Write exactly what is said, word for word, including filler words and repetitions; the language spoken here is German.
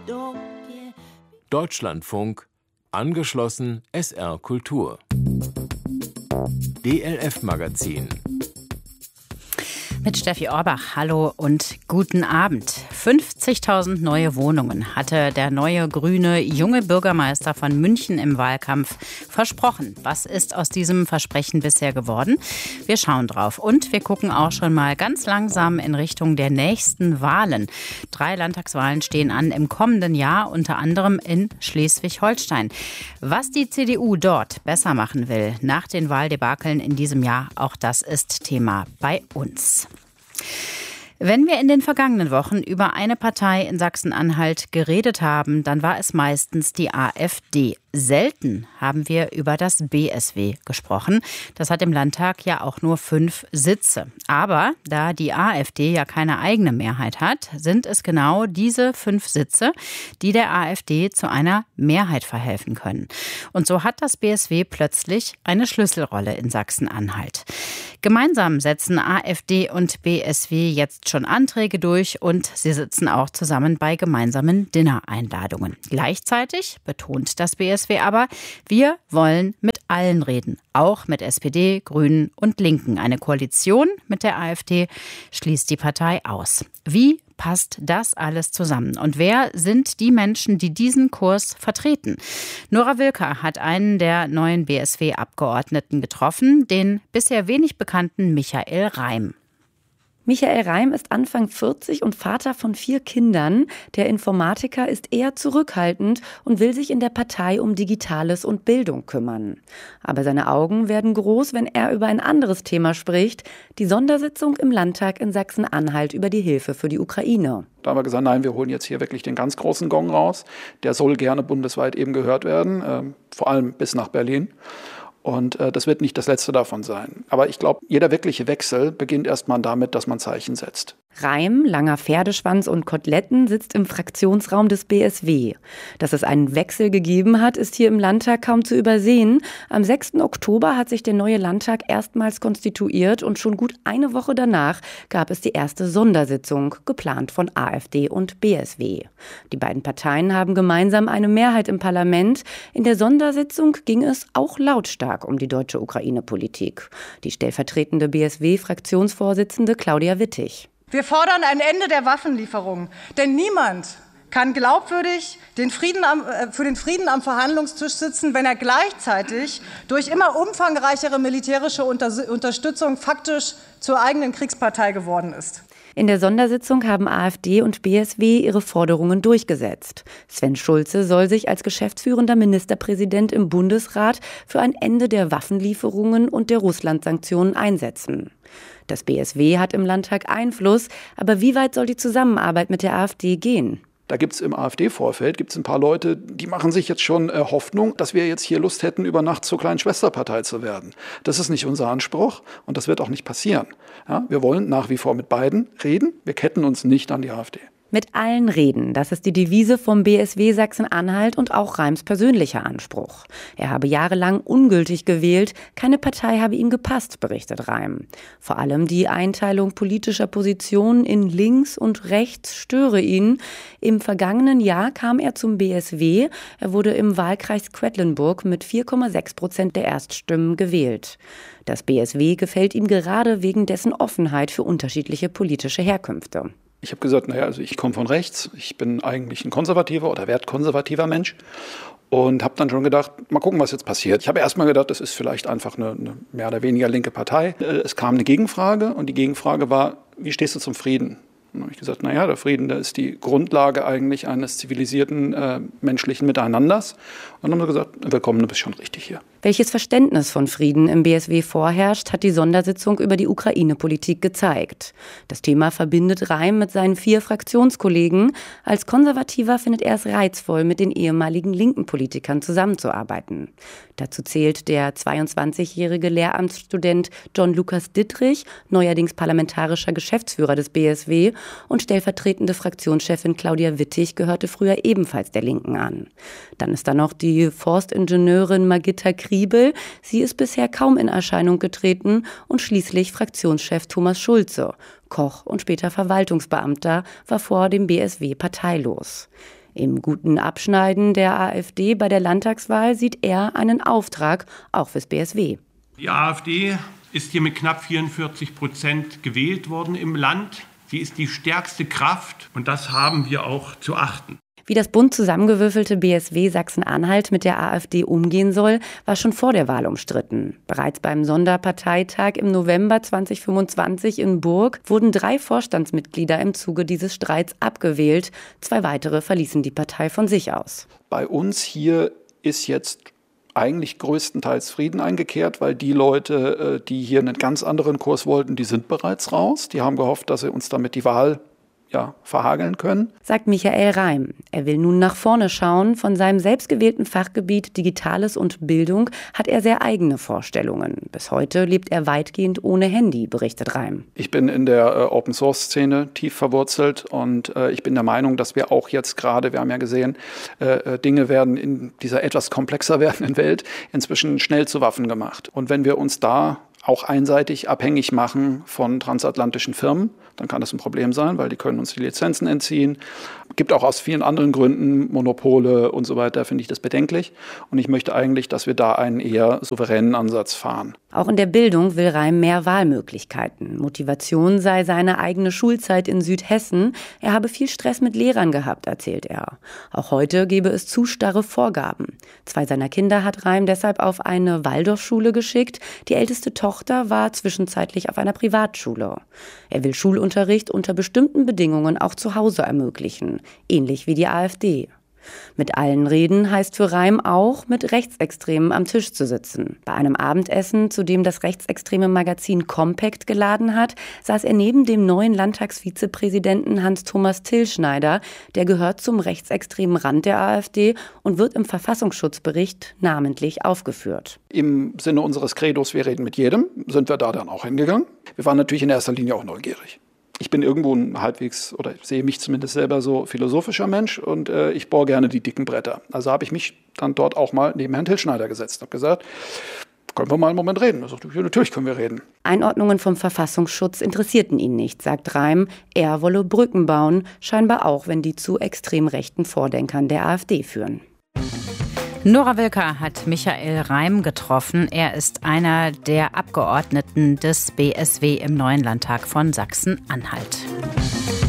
Deutschlandfunk, angeschlossen S R Kultur. D L F-Magazin. Mit Steffi Orbach, hallo und guten Abend. fünfzigtausend neue Wohnungen hatte der neue grüne junge Bürgermeister von München im Wahlkampf versprochen. Was ist aus diesem Versprechen bisher geworden? Wir schauen drauf und wir gucken auch schon mal ganz langsam in Richtung der nächsten Wahlen. Drei Landtagswahlen stehen an im kommenden Jahr, unter anderem in Schleswig-Holstein. Was die C D U dort besser machen will nach den Wahldebakeln in diesem Jahr, auch das ist Thema bei uns. Wenn wir in den vergangenen Wochen über eine Partei in Sachsen-Anhalt geredet haben, dann war es meistens die AfD. Selten haben wir über das B S W gesprochen. Das hat im Landtag ja auch nur fünf Sitze. Aber da die AfD ja keine eigene Mehrheit hat, sind es genau diese fünf Sitze, die der AfD zu einer Mehrheit verhelfen können. Und so hat das B S W plötzlich eine Schlüsselrolle in Sachsen-Anhalt. Gemeinsam setzen AfD und B S W jetzt schon Anträge durch und sie sitzen auch zusammen bei gemeinsamen Dinner-Einladungen. Gleichzeitig betont das B S W aber, wir wollen mit allen reden, auch mit S P D, Grünen und Linken. Eine Koalition mit der AfD schließt die Partei aus. Wie passt das alles zusammen? Und wer sind die Menschen, die diesen Kurs vertreten? Nora Wilker hat einen der neuen B S W-Abgeordneten getroffen, den bisher wenig bekannten Michael Reim. Michael Reim ist Anfang vierzig und Vater von vier Kindern. Der Informatiker ist eher zurückhaltend und will sich in der Partei um Digitales und Bildung kümmern. Aber seine Augen werden groß, wenn er über ein anderes Thema spricht, die Sondersitzung im Landtag in Sachsen-Anhalt über die Hilfe für die Ukraine. Da haben wir gesagt, nein, wir holen jetzt hier wirklich den ganz großen Gong raus. Der soll gerne bundesweit eben gehört werden, äh, vor allem bis nach Berlin. Und äh, das wird nicht das letzte davon sein. Aber ich glaube, jeder wirkliche Wechsel beginnt erstmal damit, dass man Zeichen setzt. Reim, langer Pferdeschwanz und Koteletten sitzt im Fraktionsraum des B S W. Dass es einen Wechsel gegeben hat, ist hier im Landtag kaum zu übersehen. Am sechsten Oktober hat sich der neue Landtag erstmals konstituiert und schon gut eine Woche danach gab es die erste Sondersitzung, geplant von AfD und B S W. Die beiden Parteien haben gemeinsam eine Mehrheit im Parlament. In der Sondersitzung ging es auch lautstark um die deutsche Ukraine-Politik. Die stellvertretende B S W-Fraktionsvorsitzende Claudia Wittig. Wir fordern ein Ende der Waffenlieferungen, denn niemand kann glaubwürdig den Frieden am, äh, für den Frieden am Verhandlungstisch sitzen, wenn er gleichzeitig durch immer umfangreichere militärische Unter- Unterstützung faktisch zur eigenen Kriegspartei geworden ist. In der Sondersitzung haben AfD und B S W ihre Forderungen durchgesetzt. Sven Schulze soll sich als geschäftsführender Ministerpräsident im Bundesrat für ein Ende der Waffenlieferungen und der Russland-Sanktionen einsetzen. Das B S W hat im Landtag Einfluss, aber wie weit soll die Zusammenarbeit mit der AfD gehen? Da gibt es im AfD-Vorfeld gibt's ein paar Leute, die machen sich jetzt schon äh, Hoffnung, dass wir jetzt hier Lust hätten, über Nacht zur kleinen Schwesterpartei zu werden. Das ist nicht unser Anspruch und das wird auch nicht passieren. Ja, wir wollen nach wie vor mit beiden reden. Wir ketten uns nicht an die AfD. Mit allen reden, das ist die Devise vom B S W Sachsen-Anhalt und auch Reims persönlicher Anspruch. Er habe jahrelang ungültig gewählt, keine Partei habe ihm gepasst, berichtet Reim. Vor allem die Einteilung politischer Positionen in links und rechts störe ihn. Im vergangenen Jahr kam er zum B S W. Er wurde im Wahlkreis Quedlinburg mit vier Komma sechs Prozent der Erststimmen gewählt. Das B S W gefällt ihm gerade wegen dessen Offenheit für unterschiedliche politische Herkünfte. Ich habe gesagt, naja, also ich komme von rechts, ich bin eigentlich ein konservativer oder wertkonservativer Mensch und habe dann schon gedacht, mal gucken, was jetzt passiert. Ich habe erst mal gedacht, das ist vielleicht einfach eine, eine mehr oder weniger linke Partei. Es kam eine Gegenfrage und die Gegenfrage war, wie stehst du zum Frieden? Und dann habe ich gesagt, naja, der Frieden, der ist die Grundlage eigentlich eines zivilisierten äh, menschlichen Miteinanders. Und dann haben wir gesagt, willkommen, du bist schon richtig hier. Welches Verständnis von Frieden im B S W vorherrscht, hat die Sondersitzung über die Ukraine-Politik gezeigt. Das Thema verbindet Reim mit seinen vier Fraktionskollegen. Als Konservativer findet er es reizvoll, mit den ehemaligen linken Politikern zusammenzuarbeiten. Dazu zählt der zweiundzwanzigjährige Lehramtsstudent John Lukas Dittrich, neuerdings parlamentarischer Geschäftsführer des B S W, und stellvertretende Fraktionschefin Claudia Wittig gehörte früher ebenfalls der Linken an. Dann ist da noch die Forstingenieurin Margitta Kriebel. Sie ist bisher kaum in Erscheinung getreten und schließlich Fraktionschef Thomas Schulze. Koch und später Verwaltungsbeamter, war vor dem B S W parteilos. Im guten Abschneiden der AfD bei der Landtagswahl sieht er einen Auftrag, auch fürs B S W. Die AfD ist hier mit knapp vierundvierzig Prozent gewählt worden im Land. Sie ist die stärkste Kraft und das haben wir auch zu achten. Wie das bunt zusammengewürfelte B S W Sachsen-Anhalt mit der AfD umgehen soll, war schon vor der Wahl umstritten. Bereits beim Sonderparteitag im November zweitausendfünfundzwanzig in Burg wurden drei Vorstandsmitglieder im Zuge dieses Streits abgewählt. Zwei weitere verließen die Partei von sich aus. Bei uns hier ist jetzt eigentlich größtenteils Frieden eingekehrt, weil die Leute, die hier einen ganz anderen Kurs wollten, die sind bereits raus. Die haben gehofft, dass sie uns damit die Wahl ja, verhageln können. Sagt Michael Reim. Er will nun nach vorne schauen. Von seinem selbstgewählten Fachgebiet Digitales und Bildung hat er sehr eigene Vorstellungen. Bis heute lebt er weitgehend ohne Handy, berichtet Reim. Ich bin in der äh, Open-Source-Szene tief verwurzelt und äh, ich bin der Meinung, dass wir auch jetzt gerade, wir haben ja gesehen, äh, Dinge werden in dieser etwas komplexer werdenden Welt inzwischen schnell zu Waffen gemacht. Und wenn wir uns da auch einseitig abhängig machen von transatlantischen Firmen, dann kann das ein Problem sein, weil die können uns die Lizenzen entziehen. Gibt auch aus vielen anderen Gründen Monopole und so weiter, finde ich das bedenklich. Und ich möchte eigentlich, dass wir da einen eher souveränen Ansatz fahren. Auch in der Bildung will Reim mehr Wahlmöglichkeiten. Motivation sei seine eigene Schulzeit in Südhessen. Er habe viel Stress mit Lehrern gehabt, erzählt er. Auch heute gebe es zu starre Vorgaben. Zwei seiner Kinder hat Reim deshalb auf eine Waldorfschule geschickt. Die älteste Tochter war zwischenzeitlich auf einer Privatschule. Er will Schulunterricht unter bestimmten Bedingungen auch zu Hause ermöglichen, ähnlich wie die AfD. Mit allen reden heißt für Reim auch, mit Rechtsextremen am Tisch zu sitzen. Bei einem Abendessen, zu dem das rechtsextreme Magazin Compact geladen hat, saß er neben dem neuen Landtagsvizepräsidenten Hans-Thomas Tillschneider. Der gehört zum rechtsextremen Rand der AfD und wird im Verfassungsschutzbericht namentlich aufgeführt. Im Sinne unseres Credos, wir reden mit jedem, sind wir da dann auch hingegangen. Wir waren natürlich in erster Linie auch neugierig. Ich bin irgendwo ein halbwegs, oder sehe mich zumindest selber so philosophischer Mensch und äh, ich bohre gerne die dicken Bretter. Also habe ich mich dann dort auch mal neben Herrn Tillschneider gesetzt und habe gesagt, können wir mal einen Moment reden? Er sagte, ja, natürlich können wir reden. Einordnungen vom Verfassungsschutz interessierten ihn nicht, sagt Reim. Er wolle Brücken bauen, scheinbar auch, wenn die zu extrem rechten Vordenkern der AfD führen. Nora Wilker hat Michael Reim getroffen. Er ist einer der Abgeordneten des B S W im neuen Landtag von Sachsen-Anhalt.